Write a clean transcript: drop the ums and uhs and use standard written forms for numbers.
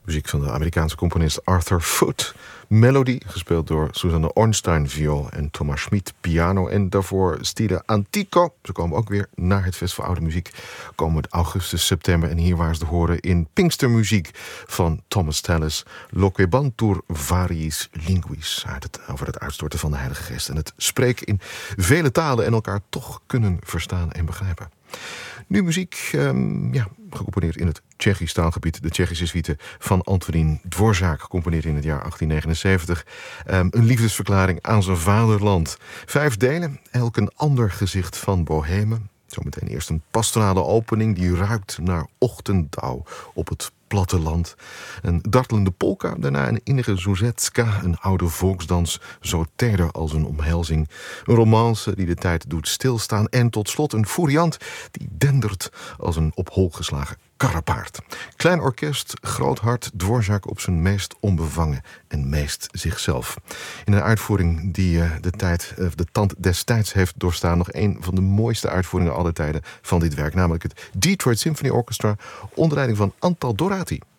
Muziek van de Amerikaanse componist Arthur Foote. Melody, gespeeld door Susanne Ornstein viool en Thomas Schmid piano. En daarvoor Stile Antico. Ze komen ook weer naar het Festival Oude Muziek. Komend augustus, september. En hier waren ze te horen in Pinkstermuziek van Thomas Tallis. Loquebantur variis linguis. Over het uitstorten van de Heilige Geest. En het spreken in vele talen en elkaar toch kunnen verstaan en begrijpen. Nu muziek, gecomponeerd in het Tsjechisch taalgebied. De Tsjechische suite van Antonín Dvořák, gecomponeerd in het jaar 1879. Een liefdesverklaring aan zijn vaderland. 5 delen, elk een ander gezicht van Boheme. Zometeen eerst een pastorale opening die ruikt naar ochtenddauw op het platteland. Een dartelende polka, daarna een innige zuzetska, een oude volksdans, zo teder als een omhelzing. Een romance die de tijd doet stilstaan. En tot slot een furiant die dendert als een op hol geslagen karrepaard. Klein orkest, groot hart, Dvořák op zijn meest onbevangen en meest zichzelf. In een uitvoering die de tand destijds heeft doorstaan. Nog een van de mooiste uitvoeringen aller tijden van dit werk. Namelijk het Detroit Symphony Orchestra onder leiding van Antal Dorati.